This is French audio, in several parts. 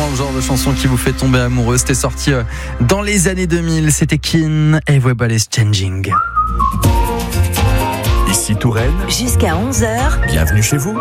exactement le genre de chanson qui vous fait tomber amoureux. C'était sorti dans les années 2000. C'était Keane, Everybody's Changing. Ici Touraine. Jusqu'à 11h. Bienvenue chez vous.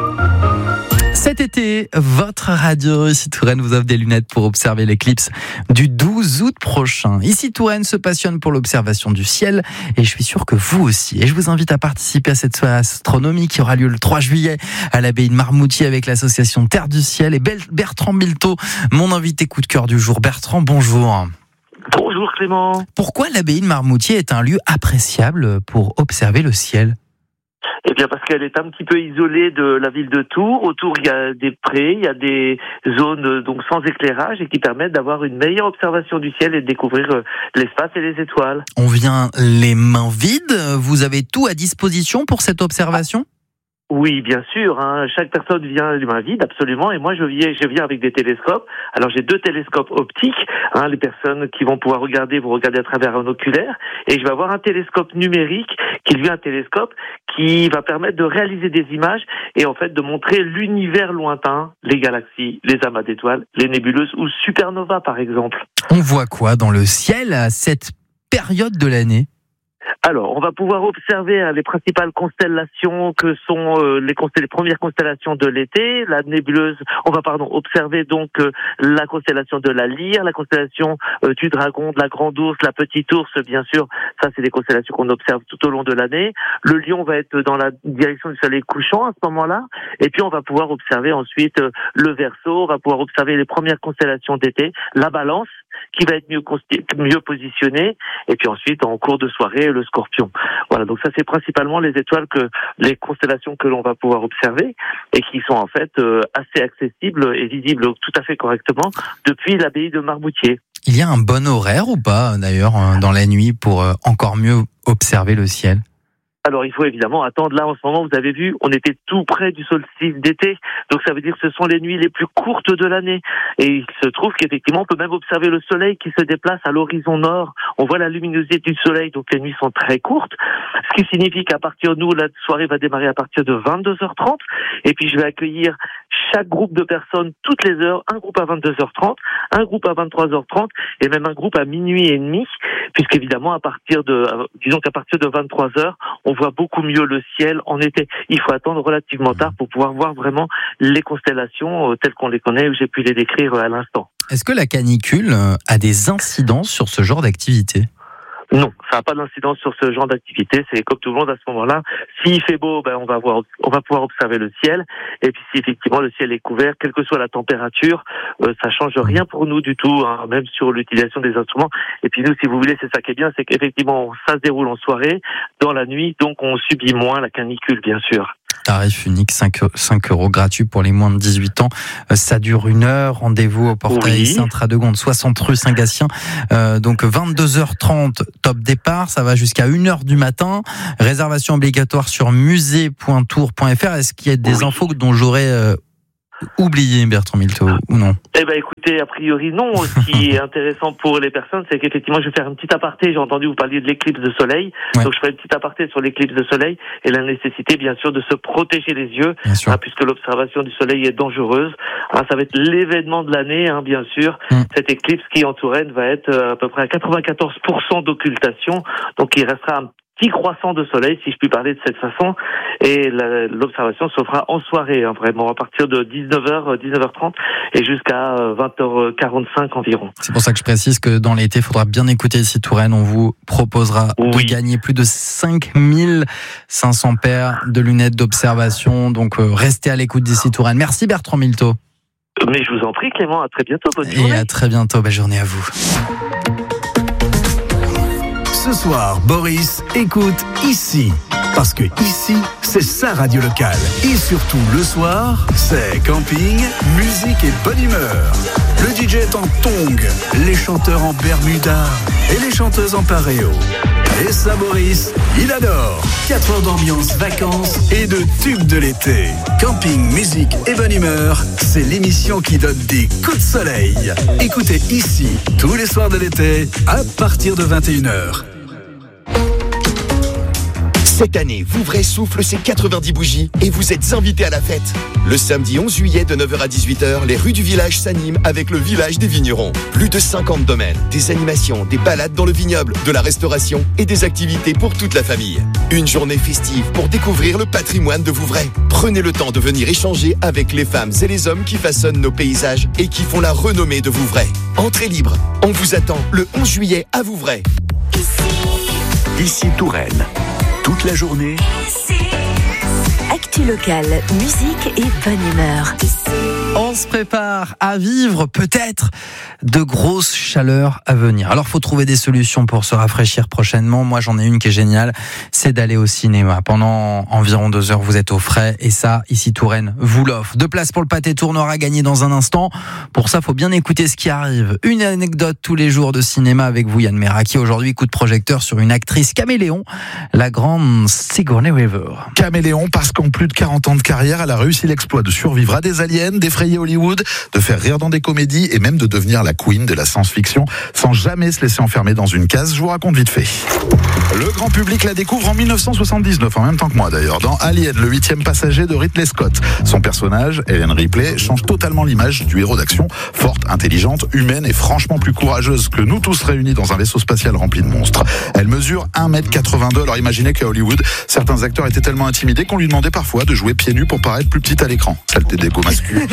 Cet été, votre radio Ici Touraine vous offre des lunettes pour observer l'éclipse du 12 août prochain. Ici Touraine se passionne pour l'observation du ciel et je suis sûr que vous aussi. Et je vous invite à participer à cette soirée astronomie qui aura lieu le 3 juillet à l'abbaye de Marmoutier avec l'association Terre du Ciel et Bertrand Milteau, mon invité coup de cœur du jour. Bertrand, bonjour. Bonjour Clément. Pourquoi l'abbaye de Marmoutier est un lieu appréciable pour observer le ciel ? Eh bien parce qu'elle est un petit peu isolée de la ville de Tours. Autour, il y a des prés, il y a des zones donc sans éclairage et qui permettent d'avoir une meilleure observation du ciel et de découvrir l'espace et les étoiles. On vient les mains vides. Vous avez tout à disposition pour cette observation ? Oui, bien sûr. Chaque personne vient les mains vides, absolument. Et moi, je viens avec des télescopes. Alors, j'ai 2 télescopes optiques. Les personnes qui vont pouvoir regarder vont regarder à travers un oculaire. Et je vais avoir un télescope numérique qui est lui un télescope qui va permettre de réaliser des images et en fait de montrer l'univers lointain, les galaxies, les amas d'étoiles, les nébuleuses ou supernovas, par exemple. On voit quoi dans le ciel à cette période de l'année ? Alors, on va pouvoir observer les principales constellations que sont les premières constellations de l'été, la nébuleuse. On va observer donc la constellation de la Lyre, la constellation du Dragon, de la Grande Ourse, la Petite Ourse, bien sûr. Ça, c'est des constellations qu'on observe tout au long de l'année. Le Lion va être dans la direction du soleil couchant à ce moment-là. Et puis, on va pouvoir observer ensuite le Verseau. On va pouvoir observer les premières constellations d'été, la Balance, qui va être mieux positionnée. Et puis ensuite, en cours de soirée, le Scorpion. Voilà, donc ça c'est principalement les constellations que l'on va pouvoir observer et qui sont en fait assez accessibles et visibles tout à fait correctement depuis l'abbaye de Marmoutier. Il y a un bon horaire ou pas d'ailleurs dans la nuit pour encore mieux observer le ciel ? Alors, il faut évidemment attendre. Là, en ce moment, vous avez vu, on était tout près du solstice d'été. Donc, ça veut dire que ce sont les nuits les plus courtes de l'année. Et il se trouve qu'effectivement, on peut même observer le soleil qui se déplace à l'horizon nord. On voit la luminosité du soleil, donc les nuits sont très courtes. Ce qui signifie qu'à partir de nous, la soirée va démarrer à partir de 22h30. Et puis, je vais accueillir chaque groupe de personnes toutes les heures. Un groupe à 22h30, un groupe à 23h30 et même un groupe à minuit et demi. Puisqu'évidemment, qu'à partir de 23h, on voit beaucoup mieux le ciel en été. Il faut attendre relativement tard pour pouvoir voir vraiment les constellations telles qu'on les connaît, où j'ai pu les décrire à l'instant. Est-ce que la canicule a des incidences sur ce genre d'activité ? Non, ça n'a pas d'incidence sur ce genre d'activité. C'est comme tout le monde à ce moment-là. S'il fait beau, on va pouvoir observer le ciel. Et puis si effectivement le ciel est couvert, quelle que soit la température, ça change rien pour nous du tout, même sur l'utilisation des instruments. Et puis nous, si vous voulez, c'est ça qui est bien, c'est qu'effectivement ça se déroule en soirée, dans la nuit, donc on subit moins la canicule, bien sûr. Tarif unique, 5 € gratuit pour les moins de 18 ans. Ça dure 1 heure. Rendez-vous au portail Sainte-Radegonde, 60 rue Saint-Gatien. Donc 22h30, top départ. Ça va jusqu'à 1h du matin. Réservation obligatoire sur musée.tours.fr. Est-ce qu'il y a des infos dont j'aurais oublié, Bertrand Milteau, ou non ? Écoutez, a priori non. Ce qui est intéressant pour les personnes, c'est qu'effectivement, je vais faire un petit aparté. J'ai entendu vous parler de l'éclipse de soleil. Ouais. Donc, je ferai une petite aparté sur l'éclipse de soleil et la nécessité, bien sûr, de se protéger les yeux, puisque l'observation du soleil est dangereuse. Ça va être l'événement de l'année, bien sûr. Cette éclipse qui, en Touraine, va être à peu près à 94% d'occultation. Donc, il restera un petit croissant de soleil, si je puis parler de cette façon, et l'observation se fera en soirée, vraiment, à partir de 19h30 et jusqu'à 20h45 environ. C'est pour ça que je précise que dans l'été, il faudra bien écouter Ici Touraine. On vous proposera de gagner plus de 5500 paires de lunettes d'observation. Donc, restez à l'écoute d'Ici Touraine. Merci Bertrand Milteau. Mais je vous en prie Clément, à très bientôt. Bonne journée. Et à très bientôt, belle journée à vous. Ce soir, Boris écoute Ici. Parce que ici, c'est sa radio locale. Et surtout, le soir, c'est camping, musique et bonne humeur. Le DJ est en tongs, les chanteurs en bermuda et les chanteuses en paréo. Et ça, Boris, il adore. 4 heures d'ambiance, vacances et de tubes de l'été. Camping, musique et bonne humeur, c'est l'émission qui donne des coups de soleil. Écoutez Ici, tous les soirs de l'été, à partir de 21h. Cette année, Vouvray souffle ses 90 bougies et vous êtes invités à la fête. Le samedi 11 juillet de 9h à 18h, les rues du village s'animent avec le village des vignerons. Plus de 50 domaines, des animations, des balades dans le vignoble, de la restauration et des activités pour toute la famille. Une journée festive pour découvrir le patrimoine de Vouvray. Prenez le temps de venir échanger avec les femmes et les hommes qui façonnent nos paysages et qui font la renommée de Vouvray. Entrée libre, on vous attend le 11 juillet à Vouvray. Ici Touraine. Toute la journée. Actu locale, musique et bonne humeur. On se prépare à vivre peut-être de grosses chaleurs à venir. Alors faut trouver des solutions pour se rafraîchir prochainement. Moi j'en ai une qui est géniale, c'est d'aller au cinéma. Pendant environ 2 heures vous êtes au frais et ça, ici Touraine vous l'offre. 2 places pour le pâté tourneur à gagner dans un instant. Pour ça faut bien écouter ce qui arrive. Une anecdote tous les jours de cinéma avec vous Yann Meraki. Aujourd'hui coup de projecteur sur une actrice caméléon, la grande Sigourney Weaver. Caméléon parce qu'en plus de 40 ans de carrière, elle a réussi l'exploit de survivre à des aliens, d'effrayer Hollywood, de faire rire dans des comédies et même de devenir la queen de la science-fiction sans jamais se laisser enfermer dans une case. Je vous raconte vite fait. Le grand public la découvre en 1979, en même temps que moi d'ailleurs, dans Alien, le 8e passager de Ridley Scott. Son personnage, Ellen Ripley, change totalement l'image du héros d'action, forte, intelligente, humaine et franchement plus courageuse que nous tous réunis dans un vaisseau spatial rempli de monstres. Elle mesure 1m82, alors imaginez qu'à Hollywood, certains acteurs étaient tellement intimidés qu'on lui demandait parfois de jouer pieds nus pour paraître plus petite à l'écran. Saleté d'égo masculin.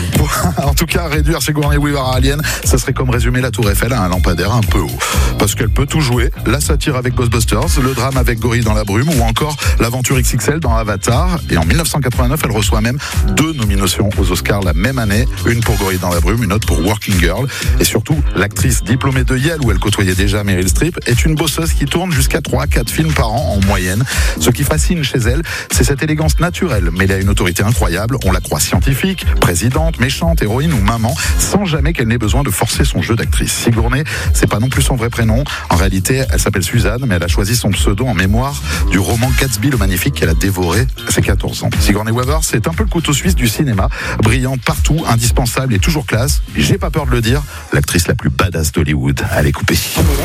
En tout cas, réduire Sigourney Weaver à Alien, ça serait comme résumer la Tour Eiffel à un lampadaire un peu haut. Parce qu'elle peut tout jouer, la satire avec Ghostbusters, le drame avec Gorille dans la brume ou encore l'aventure XXL dans Avatar. Et en 1989, elle reçoit même 2 nominations aux Oscars la même année, une pour Gorille dans la brume, une autre pour Working Girl. Et surtout, l'actrice diplômée de Yale où elle côtoyait déjà Meryl Streep est une bosseuse qui tourne jusqu'à 3-4 films par an en moyenne. Ce qui fascine chez elle, c'est cette élégance naturelle, mêlée à une autorité incroyable. On la croit scientifique, présidente, méchante, héroïne ou maman, sans jamais qu'elle n'ait besoin de forcer son jeu d'actrice. Sigourney, c'est pas non plus son vrai prénom. En réalité, elle s'appelle Suzanne, mais elle a choisi son pseudo en mémoire du roman Gatsby le Magnifique qu'elle a dévoré à ses 14 ans. Sigourney Weaver, c'est un peu le couteau suisse du cinéma, brillante partout, indispensable et toujours classe. J'ai pas peur de le dire, l'actrice la plus badass d'Hollywood. Allez, coupez.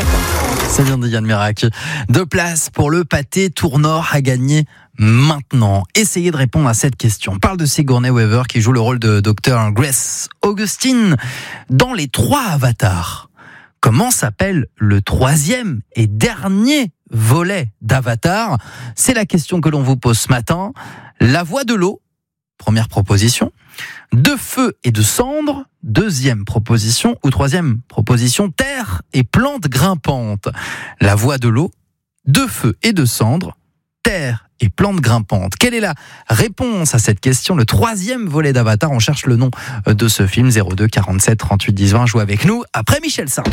Ça vient de Yann Meraki. 2 places pour le pâté tourneur à gagner maintenant. Essayez de répondre à cette question. On parle de Sigourney Weaver qui joue le rôle de Dr. Grace Augustine dans les 3 Avatars. Comment s'appelle le 3e et dernier volet d'Avatar? C'est la question que l'on vous pose ce matin. La voix de l'eau, première proposition. De feu et de cendre, 2e proposition. Ou 3e proposition, terre et plantes grimpantes. La voix de l'eau, de feu et de cendre, terre et plantes grimpantes. Quelle est la réponse à cette question? Le 3e volet d'Avatar, on cherche le nom de ce film. 02 47 38 10 20. Jouez avec nous après Michel Sardou.